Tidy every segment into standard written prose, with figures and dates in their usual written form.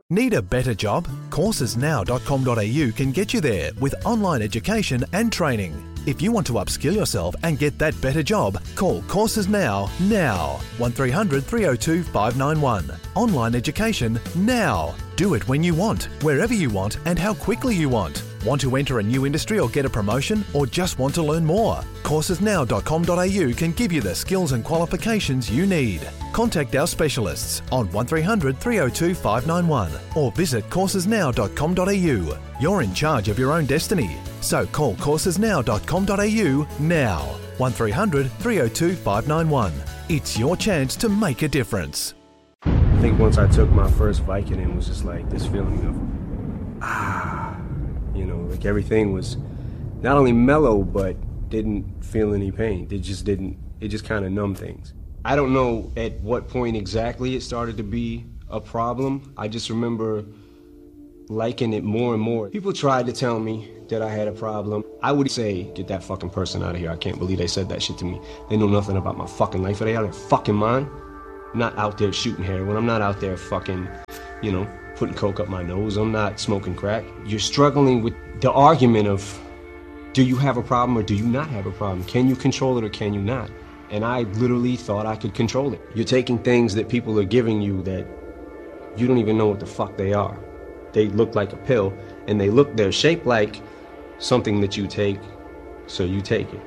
Need a better job? Coursesnow.com.au can get you there with online education and training. If you want to upskill yourself and get that better job, call Courses Now. 1300 302 591. Online education now. Do it when you want, wherever you want, and how quickly you want. Want to enter a new industry or get a promotion, or just want to learn more? Coursesnow.com.au can give you the skills and qualifications you need. Contact our specialists on 1300 302 591 or visit coursesnow.com.au. You're in charge of your own destiny, so call coursesnow.com.au now. 1300 302 591. It's your chance to make a difference. I think once I took my first Vicodin, it was just like this feeling of, like everything was not only mellow, but didn't feel any pain. It just kind of numbed things. I don't know at what point exactly it started to be a problem. I just remember liking it more and more. People tried to tell me that I had a problem. I would say, get that fucking person out of here. I can't believe they said that shit to me. They know nothing about my fucking life. Are they out of their fucking mind? I'm not out there shooting heroin. I'm not out there fucking, putting coke up my nose. I'm not smoking crack. You're struggling with the argument of, do you have a problem or do you not have a problem? Can you control it or can you not? And I literally thought I could control it. You're taking things that people are giving you that you don't even know what the fuck they are. They look like a pill, and they're shaped like something that you take, so you take it.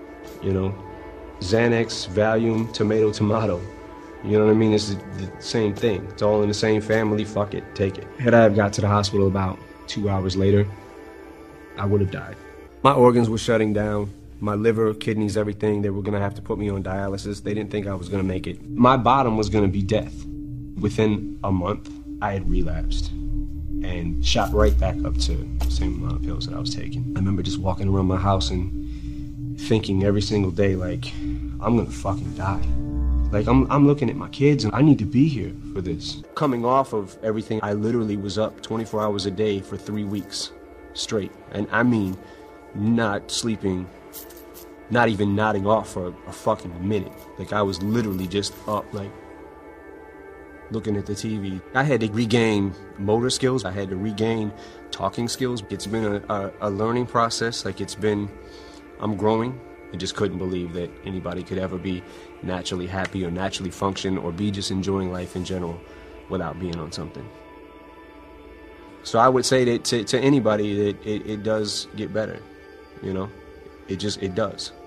Xanax, Valium, tomato. You know what I mean? It's the same thing. It's all in the same family. Fuck it, take it. Had I got to the hospital about 2 hours later, I would have died. My organs were shutting down. My liver, kidneys, everything. They were going to have to put me on dialysis. They didn't think I was going to make it. My bottom was going to be death. Within a month, I had relapsed and shot right back up to the same amount of pills that I was taking. I remember just walking around my house and thinking every single day, like, I'm going to fucking die. Like, I'm looking at my kids, and I need to be here for this. Coming off of everything, I literally was up 24 hours a day for 3 weeks straight. And I mean, not sleeping, not even nodding off for a fucking minute. Like, I was literally just up, like, looking at the TV. I had to regain motor skills. I had to regain talking skills. It's been a learning process. Like, I'm growing. I just couldn't believe that anybody could ever be naturally happy or naturally function or be just enjoying life in general without being on something. So I would say that to anybody that it does get better, It does.